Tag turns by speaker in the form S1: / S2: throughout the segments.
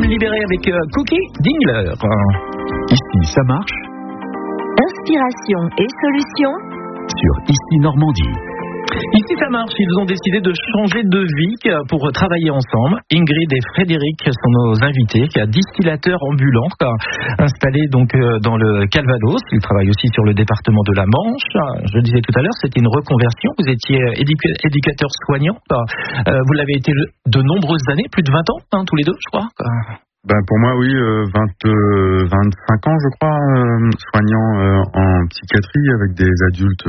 S1: sommes libérés avec Cookie Dingler.
S2: Ici, ça marche.
S3: Inspiration et solutions
S2: Sur Ici Normandie.
S1: Ici ça marche, ils ont décidé de changer de vie pour travailler ensemble. Ingrid et Frédéric sont nos invités, distillateurs ambulants installés donc dans le Calvados. Ils travaillent aussi sur le département de la Manche. Je le disais tout à l'heure, c'était une reconversion. Vous étiez éducateur soignant. Vous l'avez été de nombreuses années, plus de 20 ans, tous les deux, je crois.
S4: Pour moi, oui, 25 ans, je crois, soignant en psychiatrie avec des adultes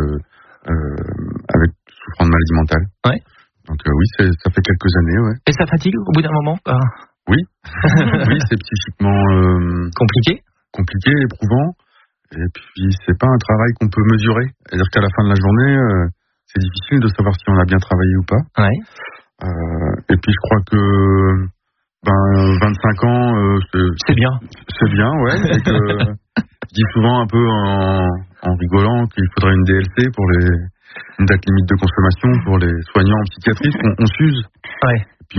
S4: avec souffrant de maladie mentale.
S1: Ouais.
S4: Donc oui, ça fait quelques années, ouais.
S1: Et ça fatigue au bout d'un moment
S4: Oui, oui, c'est psychiquement
S1: compliqué,
S4: éprouvant. Et puis c'est pas un travail qu'on peut mesurer. C'est-à-dire qu'à la fin de la journée, c'est difficile de savoir si on a bien travaillé ou pas.
S1: Ouais.
S4: Et puis je crois que 25 ans,
S1: c'est bien.
S4: C'est bien, ouais. Et que je dis souvent un peu en rigolant qu'il faudrait une DLC pour une date limite de consommation pour les soignants en psychiatrie. On s'use.
S1: Ouais.
S4: Et puis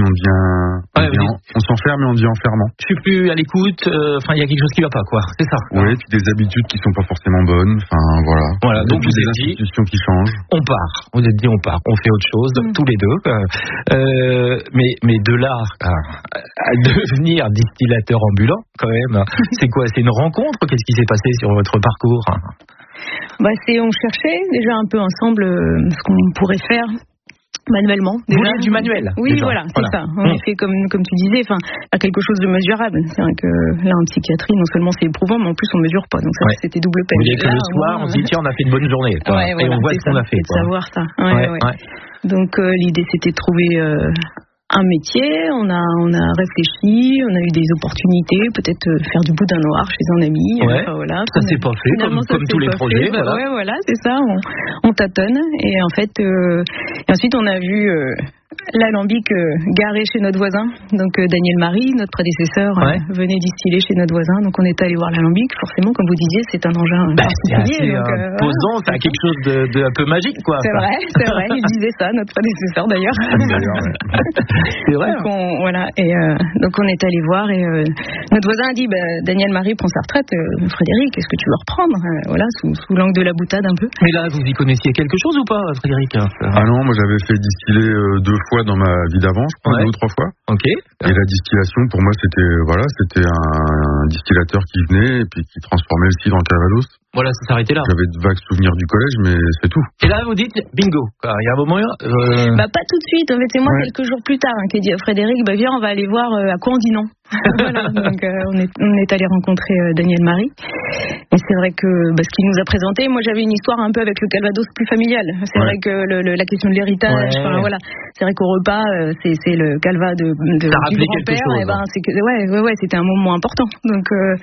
S4: on s'enferme et on devient enfermant.
S1: Je suis plus à l'écoute. Il y a quelque chose qui va pas, quoi. C'est ça.
S4: Oui, puis des habitudes qui sont pas forcément bonnes. Voilà.
S1: Voilà. Donc vous
S4: des
S1: êtes dit,
S4: institutions qui changent.
S1: On part. Vous êtes dit, on part. On fait autre chose, tous les deux. Mais de là à devenir distillateur ambulant, quand même, c'est quoi? C'est une rencontre? Qu'est-ce qui s'est passé sur votre parcours?
S5: On cherchait déjà un peu ensemble ce qu'on pourrait faire. Manuellement.
S1: Vous voulez du manuel?
S5: Oui,
S1: déjà.
S5: Voilà, c'est ça. En effet, comme tu disais, quelque chose de mesurable. C'est vrai que là, en psychiatrie, non seulement c'est éprouvant, mais en plus on mesure pas. Donc ça, c'était double peine.
S1: Vous voyez que le soir, on se dit tiens, on a fait une bonne journée. Et on voit ce qu'on a fait.
S5: C'est de savoir ça. Ouais. Donc l'idée, c'était de trouver un métier. On a réfléchi, on a eu des opportunités, peut-être faire du boudin noir chez un ami.
S1: Ça s'est pas fait, comme tous les projets.
S5: C'est ça. On tâtonne et en fait, et ensuite on a vu l'alambic garé chez notre voisin. Donc Daniel Marie, notre prédécesseur, venait distiller chez notre voisin. Donc on est allé voir l'alambic. Forcément, comme vous disiez, c'est un engin particulier.
S1: C'est assez imposant, c'est quelque chose de un peu magique, quoi.
S5: C'est vrai. Il disait ça, notre prédécesseur d'ailleurs.
S1: C'est vrai.
S5: Donc on est allé voir et notre voisin a dit Daniel Marie prend sa retraite. Frédéric, est-ce que tu veux reprendre? Sous l'angle de la boutade un peu.
S1: Mais là, vous y connaissiez quelque chose ou pas, Frédéric?
S4: Ah non, moi j'avais fait distiller 2 fois dans ma vie d'avant, je crois, 2 ou 3 fois.
S1: Ok.
S4: Et la distillation, pour moi, c'était un distillateur qui venait et puis qui transformait le cidre en Calvados.
S1: Voilà, ça s'arrêtait là.
S4: J'avais de vagues souvenirs du collège, mais c'est tout.
S1: Et là, vous dites bingo. Il y a un moment.
S5: Pas tout de suite. En fait, c'est moi quelques jours plus tard qui ai dit à Frédéric, viens, on va aller voir à quoi on dit non. Donc on est allé rencontrer Daniel Marie. Et c'est vrai que ce qu'il nous a présenté, moi j'avais une histoire un peu avec le Calvados plus familial. C'est vrai que la question de l'héritage, c'est vrai qu'au repas, c'est le calva du grand-père. C'était un moment important. Donc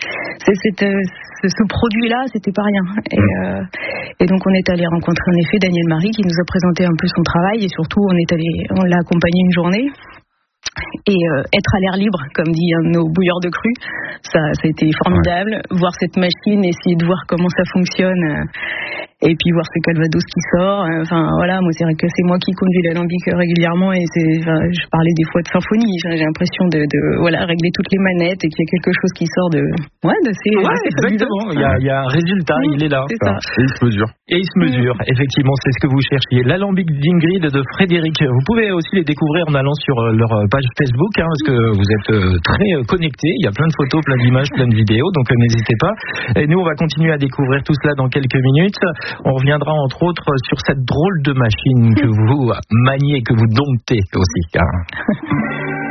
S5: ce produit-là, c'était pas rien. Et donc on est allé rencontrer en effet Daniel Marie qui nous a présenté un peu son travail et surtout on l'a accompagné une journée. Et être à l'air libre, comme dit un de nos bouilleurs de cru, ça a été formidable. Voir cette machine, essayer de voir comment ça fonctionne, et puis voir ce Calvados qui sort. Moi c'est vrai que c'est moi qui conduis l'alambic régulièrement et je parlais des fois de symphonie. J'ai l'impression de régler toutes les manettes et qu'il y a quelque chose qui sort
S1: exactement. Il y a un résultat, il est là.
S4: Et il se mesure.
S1: Et il se mesure. Effectivement, c'est ce que vous cherchiez. L'alambic d'Ingrid et de Frédéric. Vous pouvez aussi les découvrir en allant sur leur page Facebook, parce que vous êtes très connectés. Il y a plein de photos, plein d'images, plein de vidéos, donc n'hésitez pas. Et nous, on va continuer à découvrir tout cela dans quelques minutes. On reviendra entre autres sur cette drôle de machine que vous maniez, que vous domptez aussi.